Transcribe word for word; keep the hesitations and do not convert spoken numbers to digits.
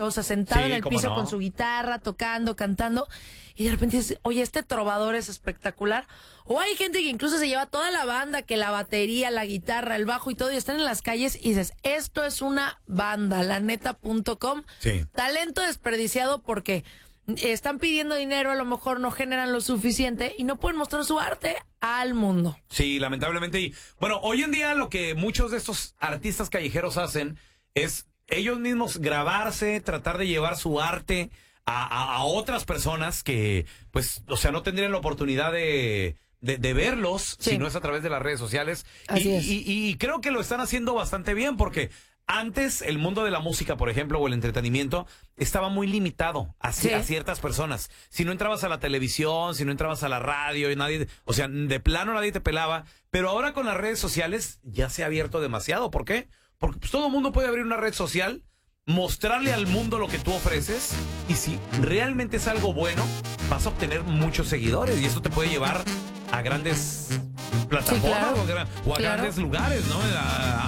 o sea, sentado Sí, en el cómo piso no. con su guitarra, tocando, cantando, y de repente dices, oye, este trovador es espectacular. O hay gente que incluso se lleva toda la banda, que la batería, la guitarra, el bajo y todo, y están en las calles y dices, esto es una banda, laneta punto com. Sí. Talento desperdiciado porque están pidiendo dinero, a lo mejor no generan lo suficiente y no pueden mostrar su arte al mundo. Sí, lamentablemente. Y bueno, hoy en día lo que muchos de estos artistas callejeros hacen es ellos mismos grabarse, tratar de llevar su arte a, a, a otras personas que, pues, o sea, no tendrían la oportunidad de, de, de verlos Sí. si no es a través de las redes sociales. Así y, es. y, y creo que lo están haciendo bastante bien porque antes el mundo de la música, por ejemplo, o el entretenimiento, estaba muy limitado a, ci- Sí. a ciertas personas. Si no entrabas a la televisión, si no entrabas a la radio, y nadie, o sea, de plano nadie te pelaba. Pero ahora con las redes sociales ya se ha abierto demasiado. ¿Por qué? Porque pues, todo el mundo puede abrir una red social, mostrarle al mundo lo que tú ofreces, y si realmente es algo bueno, vas a obtener muchos seguidores y esto te puede llevar a grandes plataformas claro. o a, gra- o a Claro. grandes lugares, ¿no? A-